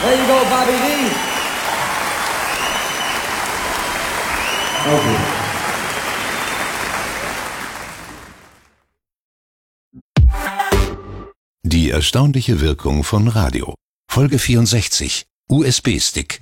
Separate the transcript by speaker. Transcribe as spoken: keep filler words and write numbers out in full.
Speaker 1: There you go, Bobby Lee. Okay.
Speaker 2: Die erstaunliche Wirkung von Radio. Folge vierundsechzig. U S B-Stick.